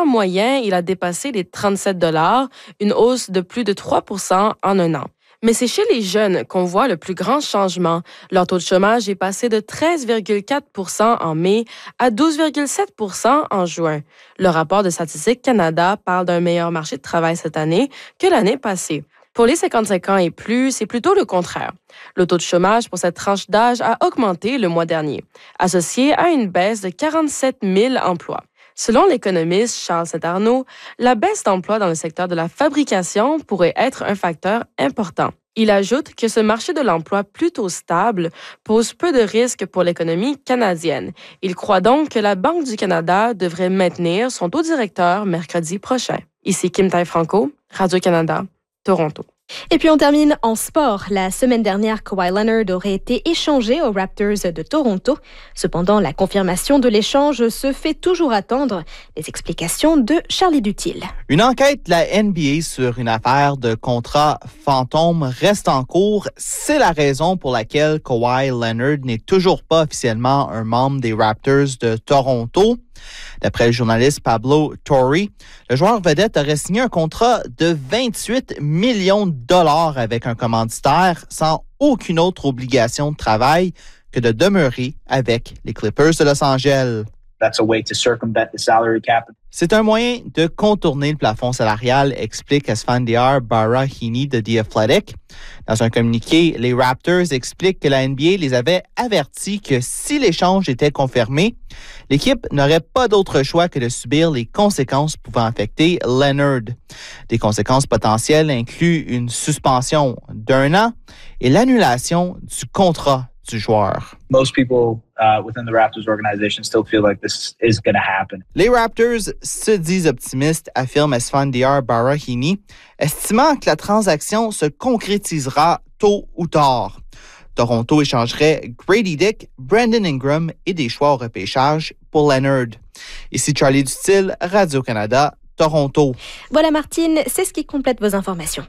moyen, il a dépassé les 37 $, une hausse de plus de 3 % en un an. Mais c'est chez les jeunes qu'on voit le plus grand changement. Leur taux de chômage est passé de 13,4 % en mai à 12,7 % en juin. Le rapport de Statistique Canada parle d'un meilleur marché de travail cette année que l'année passée. Pour les 55 ans et plus, c'est plutôt le contraire. Le taux de chômage pour cette tranche d'âge a augmenté le mois dernier, associé à une baisse de 47 000 emplois. Selon l'économiste Charles Saint-Arnaud, la baisse d'emplois dans le secteur de la fabrication pourrait être un facteur important. Il ajoute que ce marché de l'emploi plutôt stable pose peu de risques pour l'économie canadienne. Il croit donc que la Banque du Canada devrait maintenir son taux directeur mercredi prochain. Ici Kim Tai-Franco, Radio-Canada, Toronto. Et puis on termine en sport. La semaine dernière, Kawhi Leonard aurait été échangé aux Raptors de Toronto. Cependant, la confirmation de l'échange se fait toujours attendre. Les explications de Charlie Dutil. Une enquête de la NBA sur une affaire de contrat fantôme reste en cours. C'est la raison pour laquelle Kawhi Leonard n'est toujours pas officiellement un membre des Raptors de Toronto. D'après le journaliste Pablo Torre, le joueur vedette aurait signé un contrat de 28 millions de dollars avec un commanditaire sans aucune autre obligation de travail que de demeurer avec les Clippers de Los Angeles. That's a way to circumvent the salary cap. C'est un moyen de contourner le plafond salarial, explique Esfandiar Barahini de The Athletic. Dans un communiqué, les Raptors expliquent que la NBA les avait avertis que si l'échange était confirmé, l'équipe n'aurait pas d'autre choix que de subir les conséquences pouvant affecter Leonard. Des conséquences potentielles incluent une suspension d'1 an et l'annulation du contrat du joueur. Most people within the Raptors organization still feel like this is going to happen. Les Raptors se disent optimistes, affirme Esfandiar Barahini, estimant que la transaction se concrétisera tôt ou tard. Toronto échangerait Grady Dick, Brandon Ingram et des choix au repêchage pour Leonard. Ici Charlie Dutil, Radio-Canada, Toronto. Voilà Martine, c'est ce qui complète vos informations.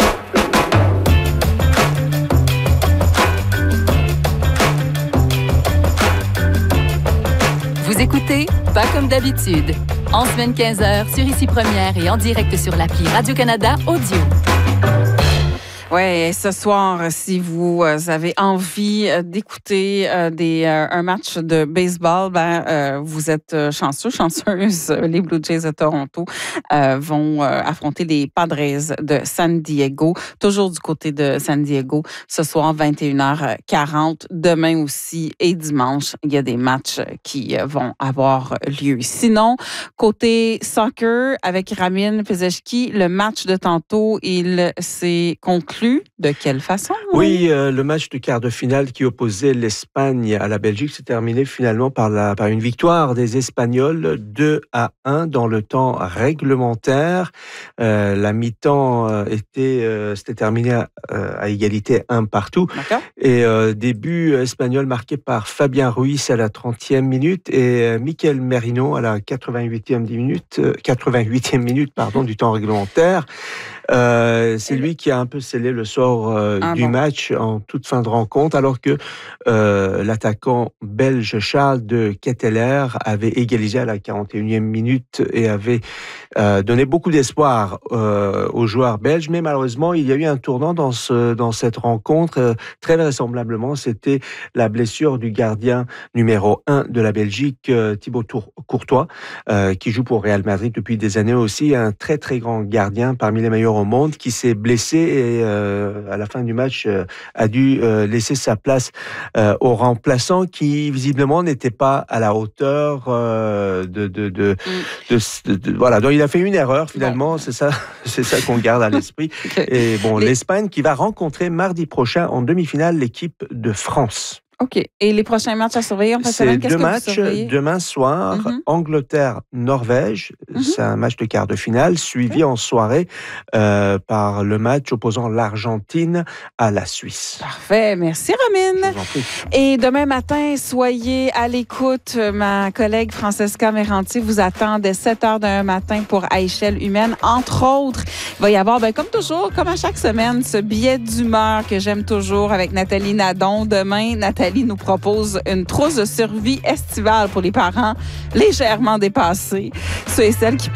Vous écoutez Pas comme d'habitude, en semaine 15h sur Ici Première et en direct sur l'appli Radio-Canada Audio. Oui, ce soir, si vous avez envie d'écouter un match de baseball, vous êtes chanceuse. Les Blue Jays de Toronto vont affronter les Padres de San Diego, toujours du côté de San Diego, ce soir 21h40. Demain aussi et dimanche, il y a des matchs qui vont avoir lieu. Sinon, côté soccer, avec Ramin Pezeshki, le match de tantôt, il s'est conclu. De quelle façon? Oui, le match de quart de finale qui opposait l'Espagne à la Belgique s'est terminé finalement par une victoire des Espagnols 2-1 dans le temps réglementaire. La mi-temps s'était terminée à égalité 1 partout. D'accord. Et début espagnol marqué par Fabien Ruiz à la 30e minute et Mikel Merino à la 88e minute du temps réglementaire. C'est lui qui a un peu scellé le sort du match en toute fin de rencontre, alors que l'attaquant belge Charles de Ketteler avait égalisé à la 41e minute et avait donné beaucoup d'espoir aux joueurs belges. Mais malheureusement, il y a eu un tournant dans cette rencontre. Très vraisemblablement, c'était la blessure du gardien numéro 1 de la Belgique, Thibaut Courtois, qui joue pour Real Madrid depuis des années aussi. Un très très grand gardien, parmi les meilleurs au monde, qui s'est blessé et à la fin du match a dû laisser sa place au remplaçant qui visiblement n'était pas à la hauteur voilà. Donc il a fait une erreur finalement. Bon. C'est ça qu'on garde à l'esprit. Okay. Et bon, l'Espagne qui va rencontrer mardi prochain en demi-finale l'équipe de France. OK. Et les prochains matchs à surveiller en fin de semaine, qu'est-ce que vous surveillez? Demain soir, Angleterre-Norvège. C'est un match de quart de finale, suivi en soirée par le match opposant l'Argentine à la Suisse. Parfait. Merci, Romine. Et demain matin, soyez à l'écoute. Ma collègue Francesca Merranti vous attend dès 7h d'un matin pour À échelle humaine. Entre autres, il va y avoir, comme toujours, comme à chaque semaine, ce billet d'humeur que j'aime toujours avec Nathalie Nadon. Demain, Nathalie nous propose une trousse de survie estivale pour les parents légèrement dépassés. Ceux et celles qui